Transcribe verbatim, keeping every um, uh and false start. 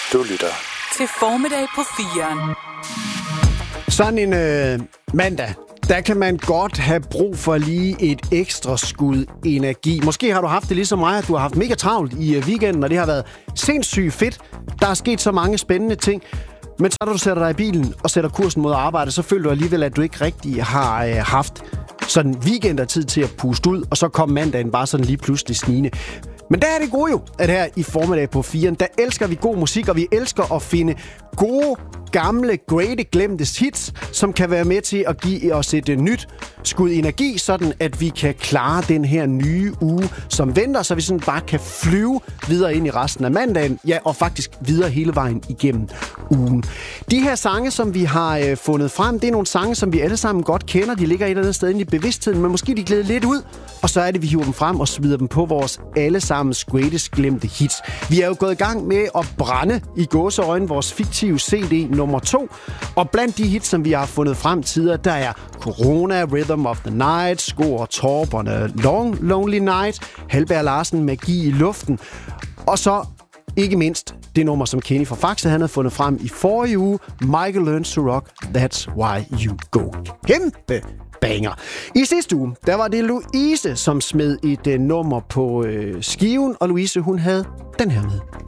Du lytter til Formiddag på firen. Sådan en øh, mandag, der kan man godt have brug for lige et ekstra skud energi. Måske har du haft det ligesom mig, at du har haft mega travlt i øh, weekenden, og det har været sindssygt fedt. Der er sket så mange spændende ting. Men så når du sætter dig i bilen og sætter kursen mod arbejde, så føler du alligevel, at du ikke rigtig har øh, haft sådan weekend af tid til at puste ud, og så kom mandagen bare sådan lige pludselig snigende. Men der er det gode jo, at her i Formiddag på firen, der elsker vi god musik, og vi elsker at finde gode, gamle, great, glemte hits, som kan være med til at give os et nyt skud energi, sådan at vi kan klare den her nye uge, som venter, så vi sådan bare kan flyve videre ind i resten af mandagen, ja, og faktisk videre hele vejen igennem ugen. De her sange, som vi har øh, fundet frem, det er nogle sange, som vi alle sammen godt kender. De ligger et eller andet sted inde i bevidstheden, men måske de glæder lidt ud, og så er det, vi hiver dem frem og smider dem på vores allesammens greatest glemte hits. Vi er jo gået i gang med at brænde i gåseøjne vores fiktive C D nummer to, og blandt de hits, som vi har fundet frem tidligere, der er Corona, Rhythm of the Night, Sko og Torperne, Long Lonely Night, Halberg Larsen, Magi i luften, og så ikke mindst det nummer, som Kenny fra Faxe han havde fundet frem i forrige uge, Michael Learns to Rock, That's Why You Go. Kæmpe banger. I sidste uge, der var det Louise, som smed et uh, nummer på uh, skiven, og Louise, hun havde den her med.